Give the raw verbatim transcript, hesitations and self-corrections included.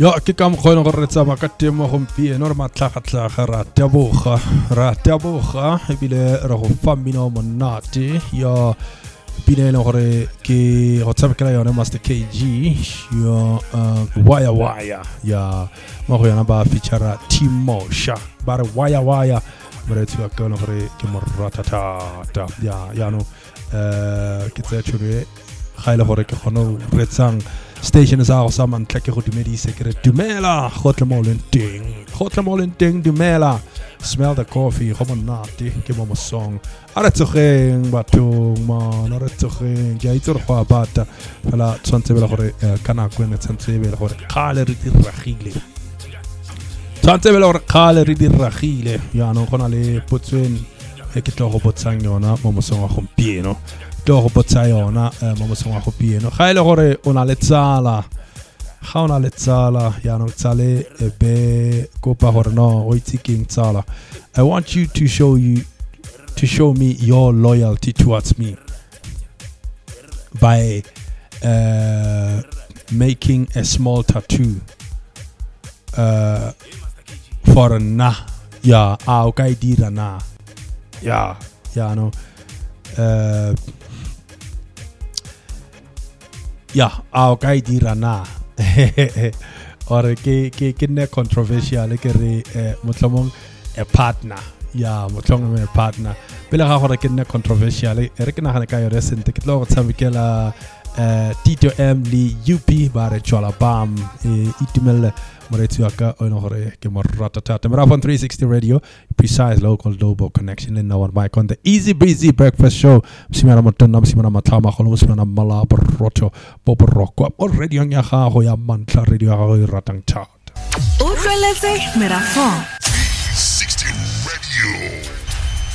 Ja, ke ka mokgona go re tsama ka temo gompieno re matlhagatlaga ra teboga ra teboga ebile re go fa mmino monate ya pina e leng gore ke go tshamekela yone Master K G ya waya waya ya mo go yona ba feature Team Mosha ba re waya waya re tswa ka no gore ke mo ratatata ya ya no eh ke tsa tshwere ga ile gore ke gone re tsang station sa go sa mantla ke go dumedise ke re dumela go tle mo lenteng go tle mo lenteng dumela smell the coffee go monate ke mo song a re tsogeng batho ma na re tsogeng ke a itse re go abata fela tshwantse bela gore kana go ne tshwantse bela gore khale re diragile tshwantse bela gore khale re diragile ya no gona le potswen e ke tlo go botsang yona mo song wa gompieno to go botsa yona mo mosong wa gompieno ga ile gore o na le tsala ga o na le tsala ya no tsale be kopa gore no o itse king tsala I want you to show you to show me your loyalty towards me by uh, making a small tattoo uh, for a na ya a o ka dira na ya ya no uh, ya a o ka dira na or ke ke ke ne controversial ke re motlhomong a partner ya motlhomong a partner pele ga gore ke ne controversial e re ke nagana ka yore sente ke tlo go tshamekela Tito M le U P ba re tswala bam e itumelle moretsi wa ka o no gore ke mo ratatata mera on three sixty radio precise local global connection in our mic on the easy breezy breakfast show msimana motona msimana matlama go msimana mala borotho boboroko o radio nya ga go ya mantla radio ga go ratang thata o tleletse mera phone